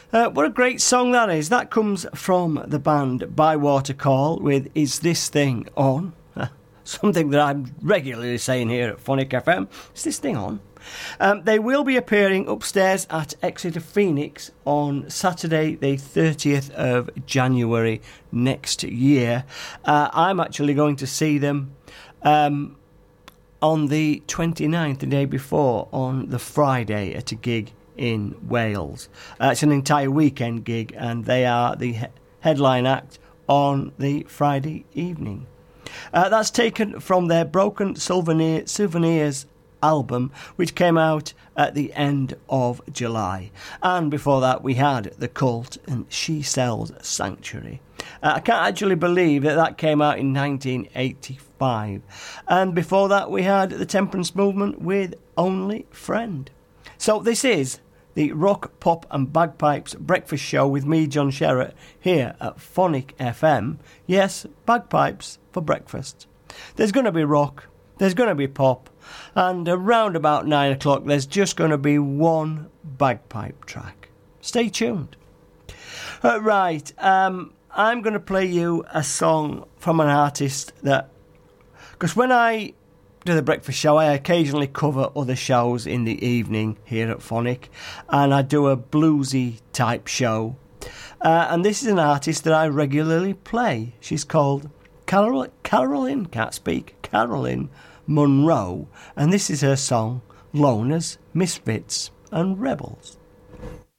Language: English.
What a great song that is. That comes from the band Bywater Call with Is This Thing On? Something that I'm regularly saying here at Phonic FM. Is this thing on? They will be appearing upstairs at Exeter Phoenix on Saturday the 30th of January next year. I'm actually going to see them on the 29th, the day before, on the Friday at a gig in Wales. It's an entire weekend gig, and they are the headline act on the Friday evening. That's taken from their Broken Souvenirs album, which came out at the end of July. And before that we had The Cult and She Sells Sanctuary. I can't actually believe that came out in 1985. And before that we had The Temperance Movement with Only Friend. So this is the Rock, Pop and Bagpipes Breakfast Show with me, John Sherratt, here at Phonic FM. Yes, bagpipes for breakfast. There's going to be rock, there's going to be pop, and around about 9 o'clock there's just going to be one bagpipe track. Stay tuned. Right, I'm going to play you a song from an artist that... Because when I do the breakfast show, I occasionally cover other shows in the evening here at Phonic, and I do a bluesy type show. And this is an artist that I regularly play. She's called Carolyn Munro, and this is her song, Loners, Misfits and Rebels.